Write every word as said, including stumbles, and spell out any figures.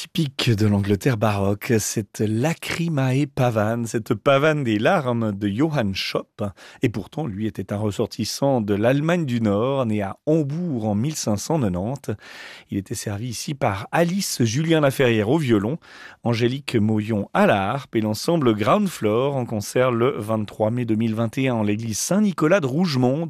typique de l'Angleterre baroque, cette Lacrimae pavane, cette pavane des larmes de Johann Schopp. Et pourtant, lui était un ressortissant de l'Allemagne du Nord, né à Hambourg en mille cinq cent quatre-vingt-dix. Il était servi ici par Alice Julien Laferrière au violon, Angélique Moyon à la harpe et l'ensemble Ground Floor en concert le vingt-trois mai deux mille vingt et un en l'église Saint-Nicolas de Rougemont